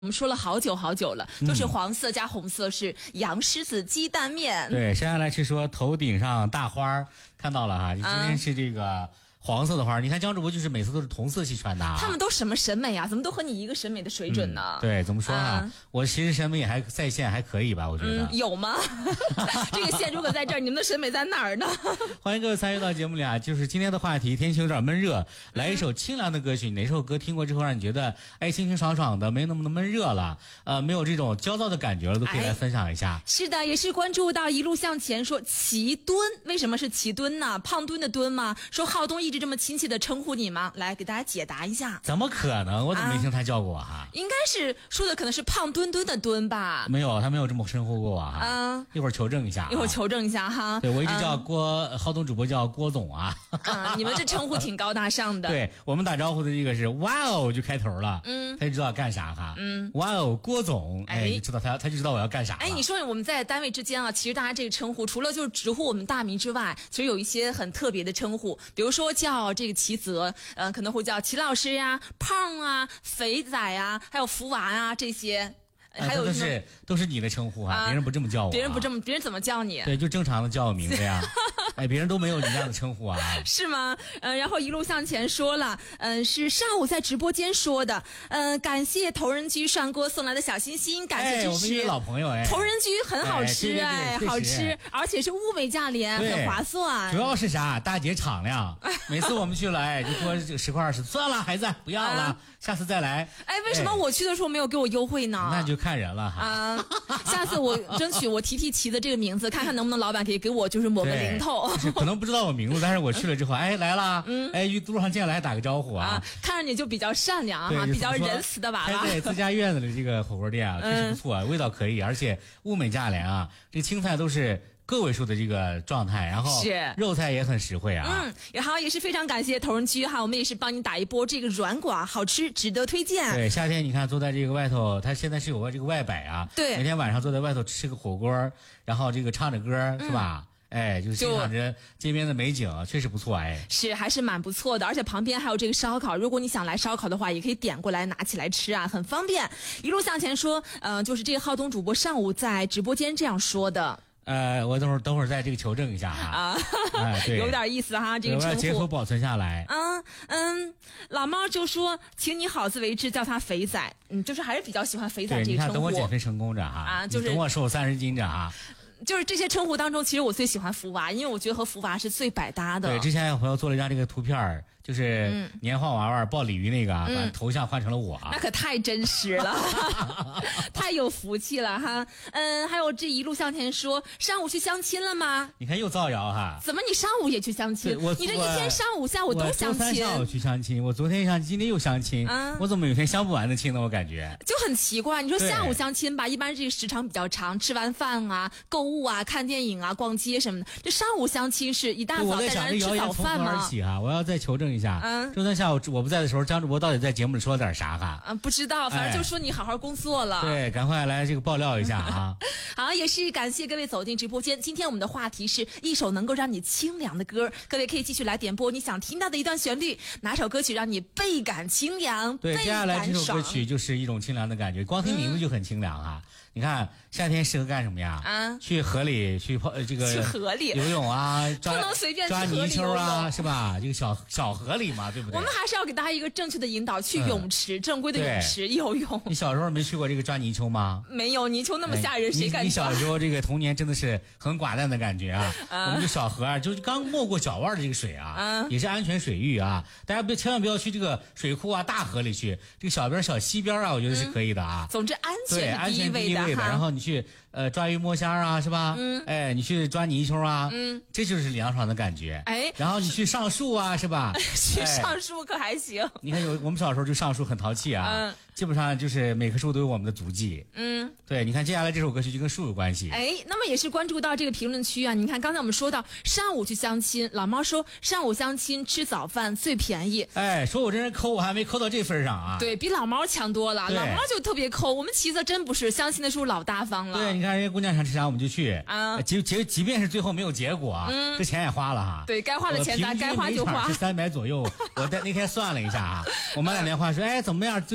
我们说了好久好久了，就是黄色加红色是洋狮子鸡蛋面。 对，接下来是说头顶上大花，看到了哈，今天是这个黄色的花。你看江主播就是每次都是同色系穿搭， 他们都什么审美啊？怎么都和你一个审美的水准呢？ 对，怎么说啊？我其实审美还在线，还可以吧？我觉得有吗？这个线如果在这儿，你们的审美在哪儿呢？ 欢迎各位参与到节目里啊！就是今天的话题，天气有点闷热，来一首清凉的歌曲。哪首歌听过之后让你觉得清清爽爽的，没那么闷热了，没有这种焦躁的感觉了，都可以来分享一下。 是的，也是关注到一路向前说齐墩，为什么是齐墩呢？胖墩的墩吗？说浩东一直这么亲切的称呼你吗？来给大家解答一下。 怎么可能？我怎么没听他叫过我哈？ 应该是说的可能是胖墩墩的墩吧？ 没有，他没有这么称呼过我哈。一会儿求证一下。 一会儿求证一下哈。 对，我一直叫浩东主播叫郭总啊。 你们这称呼挺高大上的。 对，我们打招呼的这个是哇哦就开头了，他就知道干啥哈。哇哦郭总，就知道他就知道我要干啥。 你说我们在单位之间啊，其实大家这个称呼除了就是直呼我们大名之外，其实有一些很特别的称呼，比如说叫这个齐泽，可能会叫齐老师呀、胖啊、肥仔啊，还有福娃啊这些。还有都是你的称呼哈，别人不这么叫我。 别人怎么叫你？ 对，就正常的叫我名字呀。别人都没有你这样的称呼啊。 是吗？然后一路向前说了，是上午在直播间说的，感谢头人居涮锅送来的小心心，感谢支持。 我们一个老朋友头人居很好吃对好吃，而且是物美价廉，很划算。 主要是啥？大姐敞亮，每次我们去了，就说这个10块20，算了，孩子不要了，下次再来。 为什么我去的时候没有给我优惠呢？ 那就看人了哈。 下次我争取我提齐的这个名字，看看能不能老板可以给我就是抹个零头。 可能不知道我名字，但是我去了之后，来了，路上见了还打个招呼啊。 看着你就比较善良啊，比较仁慈的娃娃。 开在自家院子里这个火锅店啊，确实不错，味道可以，而且物美价廉啊，这个青菜都是个位数的这个状态，然后肉菜也很实惠啊。 然后也是非常感谢头人居哈，我们也是帮你打一波这个软寡，好吃，值得推荐。 对，夏天你看坐在这个外头，他现在是有个这个外摆啊， 对， 每天晚上坐在外头吃个火锅，然后这个唱着歌，是吧？就欣赏着街边的美景，确实不错是还是蛮不错的，而且旁边还有这个烧烤，如果你想来烧烤的话，也可以点过来拿起来吃啊，很方便。一路向前说，就是这个浩东主播上午在直播间这样说的。 我等会儿再这个求证一下哈。对， 有点意思哈，这个称呼。 我要截图保存下来。 老猫就说，请你好自为之，叫他肥仔。就是还是比较喜欢肥仔这个称呼。 你看，等我减肥成功着哈，就是等我瘦30斤着哈。 就是这些称呼当中，其实我最喜欢福娃，因为我觉得和福娃是最百搭的。 对，之前有朋友做了一张这个图片，就是年画娃娃抱鲤鱼那个，把头像换成了我。 那可太真实了，太有福气了哈。还有这一路向前说，上午去相亲了吗？ 你看又造谣哈。 怎么你上午也去相亲？你这一天上午下午都相亲。 我上午去相亲，我昨天相亲，今天又相亲。我怎么有天相不完的亲呢？我感觉就很奇怪。你说下午相亲吧，一般这个时长比较长，吃完饭啊，购物啊，看电影啊，逛街什么的。这上午相亲是一大早带人吃早饭吗？ 我要再求证一下。周三下午我不在的时候，张主播到底在节目里说了点啥哈？ 不知道，反正就说你好好工作了。 对，赶快来这个爆料一下啊！ 好，也是感谢各位走进直播间。今天我们的话题是一首能够让你清凉的歌，各位可以继续来点播你想听到的一段旋律，哪首歌曲让你倍感清凉？ 对，接下来这首歌曲就是一种清凉的感觉，光听名字就很清凉啊！你看夏天适合干什么呀？去河里去泡这个去河里游泳啊， 不能随便去河里抓泥鳅啊，是吧？这个小河里嘛，对不对？ 我们还是要给大家一个正确的引导，去泳池，正规的泳池游泳。 你小时候没去过这个抓泥鳅吗？ 没有，泥鳅那么吓人，谁敢抓？ 你小时候这个童年真的是很寡淡的感觉啊！我们这小河就刚没过脚腕的这个水啊，也是安全水域啊，大家千万不要去这个水库啊、大河里去，这个小边小溪边啊，我觉得是可以的啊。 总之安全第一位的，然后你去抓鱼摸虾啊，是吧？你去抓泥鳅啊，这就是凉爽的感觉。然后你去上树啊，是吧？ 去上树可还行。 你看我们小时候就上树很淘气啊，基本上就是每棵树都有我们的足迹。对，你看接下来这首歌曲就跟树有关系。 那么也是关注到这个评论区啊，你看刚才我们说到上午去相亲，老猫说上午相亲吃早饭最便宜。 说我这人抠，我还没抠到这份上啊。 对，比老猫强多了，老猫就特别抠，我们齐泽真不是相亲的时候老大方了。 对，你看人家姑娘想吃啥我们就去啊，即便是最后没有结果，这钱也花了哈。 对，该花的钱咱该花就花。 是300左右，我那天算了一下啊，我们俩连话说，怎么样？最近见面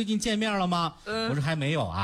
面了吗？我说还没有啊。